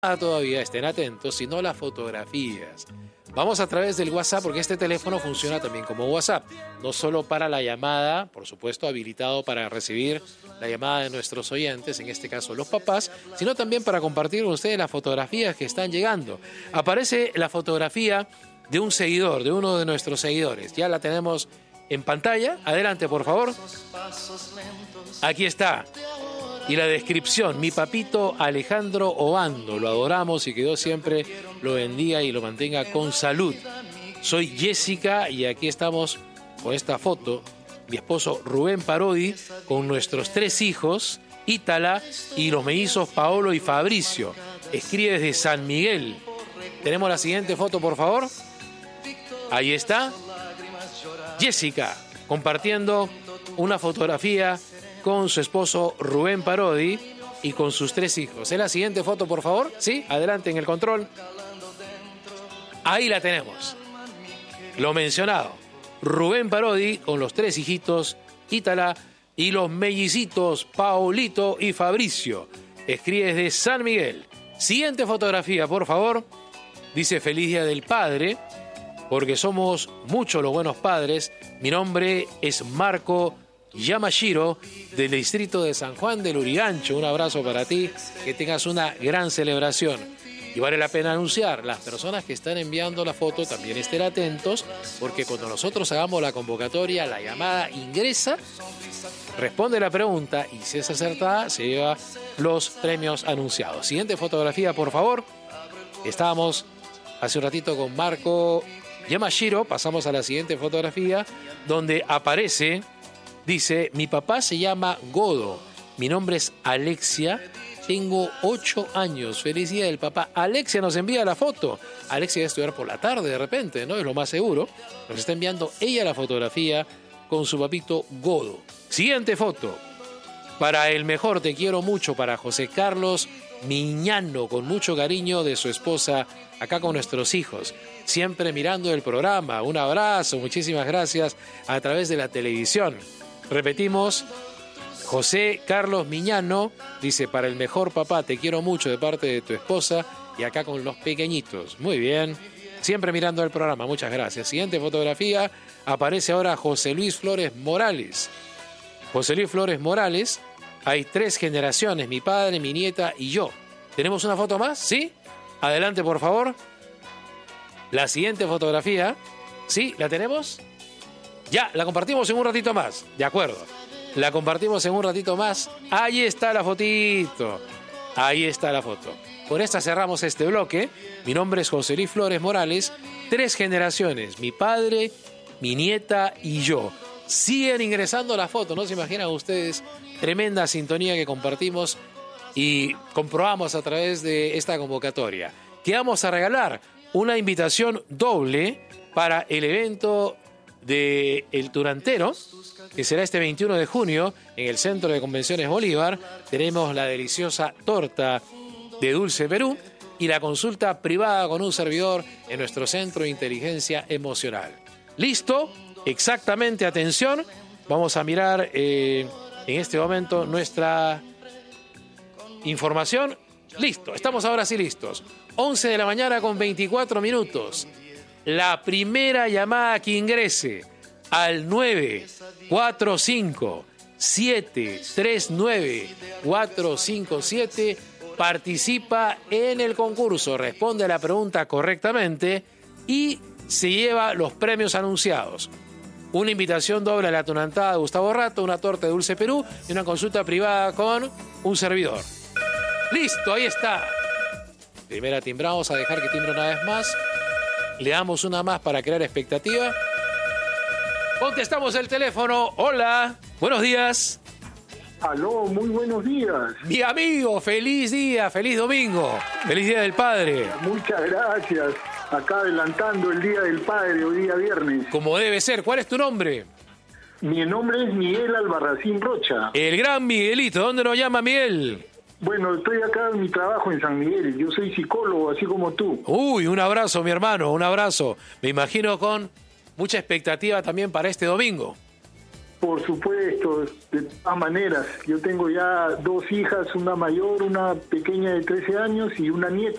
todavía, estén atentos, sino las fotografías. Vamos a través del WhatsApp porque este teléfono funciona también como WhatsApp, no solo para la llamada, por supuesto habilitado para recibir la llamada de nuestros oyentes, en este caso los papás, sino también para compartir con ustedes las fotografías que están llegando. Aparece la fotografía de un seguidor, de uno de nuestros seguidores. Ya la tenemos en pantalla. Adelante, por favor. Aquí está. Y la descripción: mi papito Alejandro Obando, lo adoramos y que Dios siempre lo bendiga y lo mantenga con salud. Soy Jessica y aquí estamos con esta foto, mi esposo Rubén Parodi, con nuestros 3 hijos, Ítala y los mellizos Paolo y Fabricio. Escribe desde San Miguel. Tenemos la siguiente foto, por favor. Ahí está. Jessica compartiendo una fotografía con su esposo Rubén Parodi y con sus 3 hijos. ¿Es la siguiente foto, por favor? Sí, adelante en el control. Ahí la tenemos. Lo mencionado. Rubén Parodi con los 3 hijitos, Ítala, y los mellicitos Paolito y Fabricio. Escribe desde San Miguel. Siguiente fotografía, por favor. Dice: feliz día del padre, porque somos muchos los buenos padres. Mi nombre es Marco Yamashiro, del distrito de San Juan del Urigancho. Un abrazo para ti, que tengas una gran celebración. Y vale la pena anunciar, las personas que están enviando la foto también estén atentos, porque cuando nosotros hagamos la convocatoria, la llamada ingresa, responde la pregunta y si es acertada, se lleva los premios anunciados. Siguiente fotografía, por favor. Estábamos hace un ratito con Marco Yamashiro, pasamos a la siguiente fotografía, donde aparece... Dice: mi papá se llama Godo, mi nombre es Alexia, tengo 8 años, feliz día del papá. Alexia nos envía la foto. Alexia va a estudiar por la tarde de repente, ¿no? Es lo más seguro. Nos está enviando ella la fotografía con su papito Godo. Siguiente foto. Para el mejor te quiero mucho, para José Carlos Miñano, con mucho cariño de su esposa, acá con nuestros hijos, siempre mirando el programa. Un abrazo, muchísimas gracias a través de la televisión. Repetimos, José Carlos Miñano dice: para el mejor papá, te quiero mucho de parte de tu esposa, y acá con los pequeñitos. Muy bien, siempre mirando el programa, muchas gracias. Siguiente fotografía, aparece ahora José Luis Flores Morales. José Luis Flores Morales, hay 3 generaciones, mi padre, mi nieta y yo. ¿Tenemos una foto más? ¿Sí? Adelante, por favor. La siguiente fotografía, ¿sí? ¿La tenemos? Ya, la compartimos en un ratito más. De acuerdo. La compartimos en un ratito más. Ahí está la fotito. Ahí está la foto. Con esta cerramos este bloque. Mi nombre es José Luis Flores Morales. 3 generaciones. Mi padre, mi nieta y yo. Siguen ingresando la foto. No se imaginan ustedes. Tremenda sintonía que compartimos y comprobamos a través de esta convocatoria. ¿Qué vamos a regalar? Una invitación doble para el evento de El Turantero, que será este 21 de junio en el Centro de Convenciones Bolívar. Tenemos la deliciosa torta de Dulce Perú y la consulta privada con un servidor en nuestro Centro de Inteligencia Emocional. ¿Listo? Exactamente, atención. Vamos a mirar en este momento nuestra información. Listo, estamos ahora sí listos. 11 de la mañana con 24 minutos. La primera llamada que ingrese al 945-739-457 participa en el concurso, responde a la pregunta correctamente y se lleva los premios anunciados. Una invitación doble a la tunantada de Gustavo Rato, una torta de Dulce Perú y una consulta privada con un servidor. Listo, ahí está. Primera timbrada, vamos a dejar que timbre una vez más. Le damos una más para crear expectativa. Contestamos el teléfono. Hola, buenos días. Aló, muy buenos días. Mi amigo, feliz día, feliz domingo. Feliz día del padre. Muchas gracias. Acá adelantando el día del padre, hoy día viernes. Como debe ser. ¿Cuál es tu nombre? Mi nombre es Miguel Albarracín Rocha. El gran Miguelito. ¿Dónde nos llama Miguel? Bueno, estoy acá en mi trabajo en San Miguel. Yo soy psicólogo, así como tú. Uy, un abrazo, mi hermano, un abrazo. Me imagino con mucha expectativa también para este domingo. Por supuesto, de todas maneras. Yo tengo ya 2 hijas, una mayor, una pequeña de 13 años y una nieta